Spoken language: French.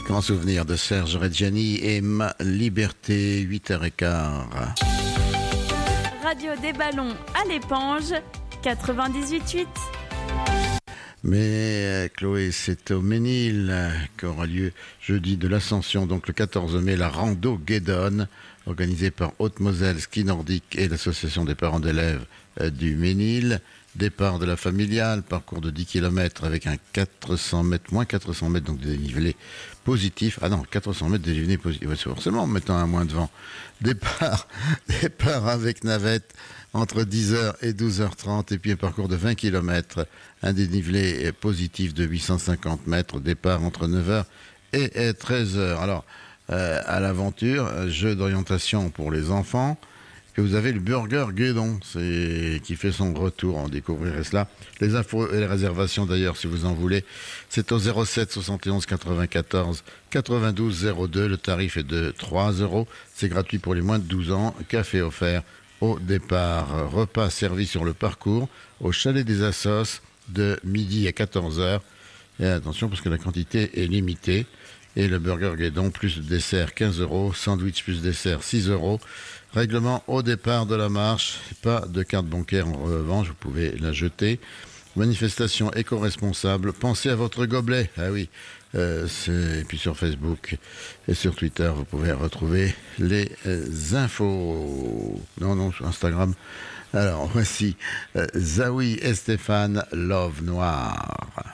Grand souvenir de Serge Reggiani et Ma Liberté, 8h15. Radio des ballons à l'éponge, 98.8. Mais Chloé, c'est au Ménil qu'aura lieu jeudi de l'Ascension, donc le 14 mai, la rando Guédonne, organisée par Haute-Moselle Ski Nordique et l'association des parents d'élèves du Ménil. Départ de la familiale, parcours de 10 km avec un 400 mètres, moins 400 mètres, donc de dénivelé positif. Ah non, 400 mètres de dénivelé positif, c'est forcément en mettant un moins de vent. Départ avec navette entre 10h et 12h30, et puis un parcours de 20 km, un dénivelé positif de 850 mètres, départ entre 9h et 13h. Alors, à l'aventure, jeu d'orientation pour les enfants. Que vous avez le Burger Guédon qui fait son retour, on découvrirait cela. Les infos et les réservations d'ailleurs, si vous en voulez, c'est au 07 71 94 92 02. Le tarif est de 3 €. C'est gratuit pour les moins de 12 ans. Café offert au départ. Repas servi sur le parcours au Chalet des Assos de midi à 14h. Et attention parce que la quantité est limitée. Et le Burger Guédon plus le dessert 15 €. Sandwich plus dessert 6 €. Règlement au départ de la marche, pas de carte bancaire en revanche, vous pouvez la jeter. Manifestation éco-responsable, pensez à votre gobelet. Ah oui, et puis sur Facebook et sur Twitter, vous pouvez retrouver les infos. Non, sur Instagram. Alors voici Zawi et Stéphane, Love Noir.